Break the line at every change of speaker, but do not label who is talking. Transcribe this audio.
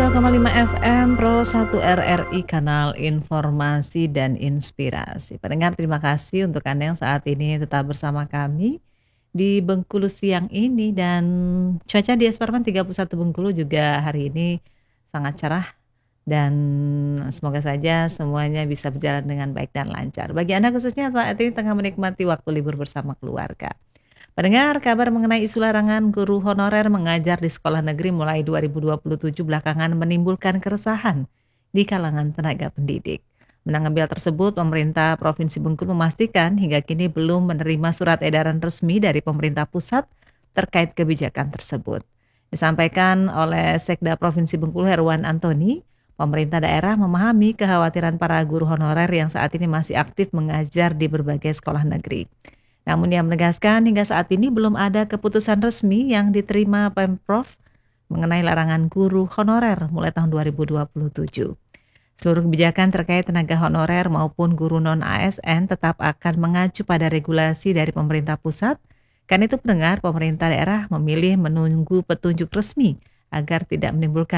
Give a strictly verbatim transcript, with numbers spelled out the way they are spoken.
dua koma lima F M Pro satu R R I Kanal Informasi dan Inspirasi. Pendengar, terima kasih untuk Anda yang saat ini tetap bersama kami di Bengkulu siang ini, dan cuaca di Esparman tiga puluh satu Bengkulu juga hari ini sangat cerah, dan semoga saja semuanya bisa berjalan dengan baik dan lancar. Bagi Anda khususnya saat ini tengah menikmati waktu libur bersama keluarga. Pendengar, kabar mengenai isu larangan guru honorer mengajar di sekolah negeri mulai dua ribu dua puluh tujuh belakangan menimbulkan keresahan di kalangan tenaga pendidik. Menanggapi hal tersebut, pemerintah Provinsi Bengkulu memastikan hingga kini belum menerima surat edaran resmi dari pemerintah pusat terkait kebijakan tersebut. Disampaikan oleh Sekda Provinsi Bengkulu Herwan Antoni, pemerintah daerah memahami kekhawatiran para guru honorer yang saat ini masih aktif mengajar di berbagai sekolah negeri. Namun ia menegaskan hingga saat ini belum ada keputusan resmi yang diterima Pemprov mengenai larangan guru honorer mulai tahun dua ribu dua puluh tujuh. Seluruh kebijakan terkait tenaga honorer maupun guru non-A S N tetap akan mengacu pada regulasi dari pemerintah pusat. Karena itu pendengar, pemerintah daerah memilih menunggu petunjuk resmi agar tidak menimbulkan